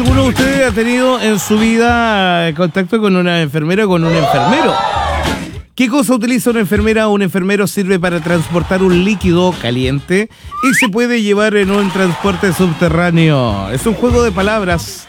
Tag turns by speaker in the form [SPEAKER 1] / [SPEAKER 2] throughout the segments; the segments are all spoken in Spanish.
[SPEAKER 1] ¿alguno de ustedes ha tenido en su vida contacto con una enfermera o con un enfermero? ¿Qué cosa utiliza una enfermera o un enfermero? Sirve para transportar un líquido caliente y se puede llevar en un transporte subterráneo. Es un juego de palabras.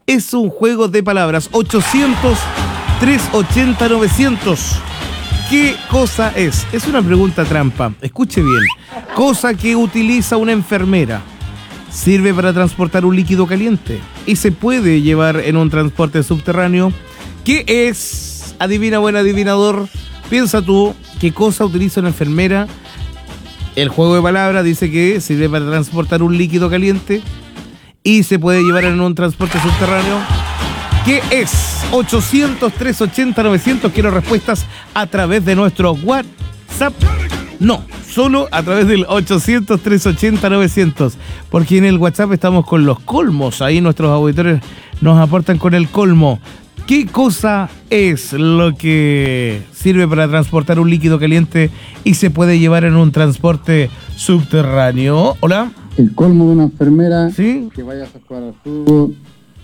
[SPEAKER 1] 800-380-900. ¿Qué cosa es? Es una pregunta trampa. Escuche bien. Cosa que utiliza una enfermera. Sirve para transportar un líquido caliente y se puede llevar en un transporte subterráneo. ¿Qué es? Adivina, buen adivinador. Piensa tú, ¿qué cosa utiliza una enfermera? El juego de palabras dice que sirve para transportar un líquido caliente y se puede llevar en un transporte subterráneo. ¿Qué es? 800-380-900. Quiero respuestas a través de nuestro WhatsApp. No, solo a través del 800-380-900. Porque en el WhatsApp estamos con los colmos. Ahí nuestros auditores nos aportan con el colmo. ¿Qué cosa es lo que sirve para transportar un líquido caliente y se puede llevar en un transporte subterráneo? Hola.
[SPEAKER 2] El colmo de una enfermera,
[SPEAKER 1] ¿sí?
[SPEAKER 2] Que vayas a jugar al fútbol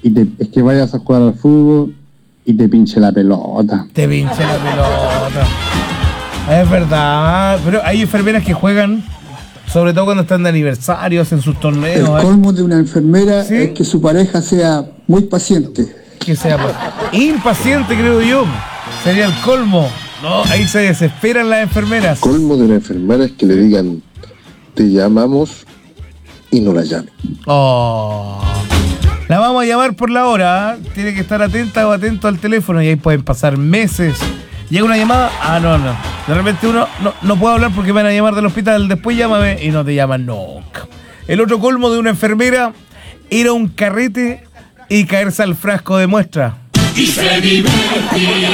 [SPEAKER 2] y te pinche la pelota.
[SPEAKER 1] Te pinche la pelota. Es verdad, pero hay enfermeras que juegan, sobre todo cuando están de aniversario, hacen sus torneos.
[SPEAKER 2] El colmo de una enfermera, ¿sí?, es que su pareja sea muy paciente.
[SPEAKER 1] Que sea impaciente, creo yo. Sería el colmo. No, ahí se desesperan las enfermeras.
[SPEAKER 3] El colmo de una enfermera es que le digan, te llamamos, y no la llamen.
[SPEAKER 1] Oh. La vamos a llamar por la hora, ¿eh? Tiene que estar atenta o atento al teléfono y ahí pueden pasar meses. Llega una llamada, no. De repente uno no puede hablar porque me van a llamar del hospital, después llámame y no te llaman nunca. El otro colmo de una enfermera era un carrete y caerse al frasco de muestra. Y se divertía.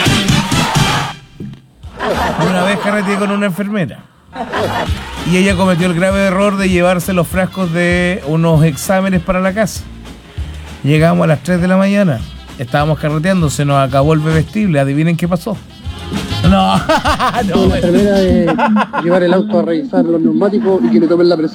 [SPEAKER 1] Una vez carreteé con una enfermera y ella cometió el grave error de llevarse los frascos de unos exámenes para la casa. Llegamos a las 3 de la mañana, estábamos carreteando, se nos acabó el bebestible, adivinen qué pasó. No.
[SPEAKER 2] La enfermera de llevar el auto a revisar los neumáticos y que le tomen la presión.